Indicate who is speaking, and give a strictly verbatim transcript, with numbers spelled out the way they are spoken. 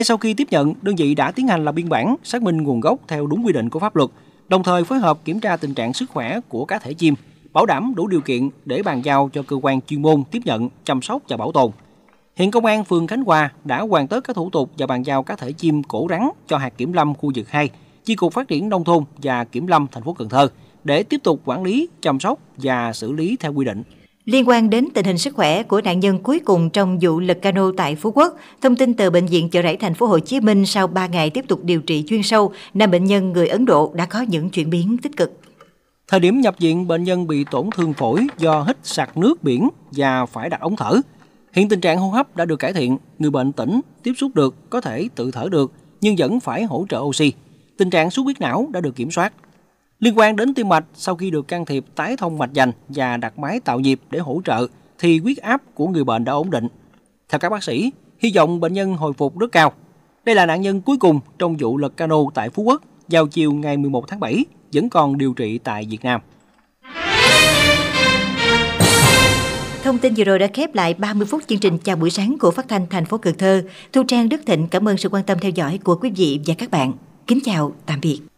Speaker 1: Sau khi tiếp nhận, đơn vị đã tiến hành lập biên bản, xác minh nguồn gốc theo đúng quy định của pháp luật, đồng thời phối hợp kiểm tra tình trạng sức khỏe của cá thể chim, bảo đảm đủ điều kiện để bàn giao cho cơ quan chuyên môn tiếp nhận, chăm sóc và bảo tồn. Hiện Công an phường Khánh Hòa đã hoàn tất các thủ tục và bàn giao cá thể chim cổ rắn cho hạt kiểm lâm khu vực hai, Chi cục Phát triển nông thôn và Kiểm lâm thành phố Cần Thơ để tiếp tục quản lý, chăm sóc và xử lý theo quy định.
Speaker 2: Liên quan đến tình hình sức khỏe của nạn nhân cuối cùng trong vụ lật cano tại Phú Quốc, thông tin từ Bệnh viện Chợ Rẫy thành phố Hồ Chí Minh sau ba ngày tiếp tục điều trị chuyên sâu, nam bệnh nhân người Ấn Độ đã có những chuyển biến tích cực.
Speaker 1: Thời điểm nhập viện, bệnh nhân bị tổn thương phổi do hít sặc nước biển và phải đặt ống thở. Hiện tình trạng hô hấp đã được cải thiện, người bệnh tỉnh, tiếp xúc được, có thể tự thở được, nhưng vẫn phải hỗ trợ oxy. Tình trạng xuất huyết não đã được kiểm soát. Liên quan đến tim mạch, sau khi được can thiệp tái thông mạch vành và đặt máy tạo nhịp để hỗ trợ, thì huyết áp của người bệnh đã ổn định. Theo các bác sĩ, hy vọng bệnh nhân hồi phục rất cao. Đây là nạn nhân cuối cùng trong vụ lật cano tại Phú Quốc vào chiều ngày mười một tháng bảy, vẫn còn điều trị tại Việt Nam.
Speaker 2: Thông tin vừa rồi đã khép lại ba mươi phút chương trình chào buổi sáng của Phát thanh thành phố Cần Thơ. Thu Trang, Đức Thịnh cảm ơn sự quan tâm theo dõi của quý vị và các bạn. Kính chào, tạm biệt.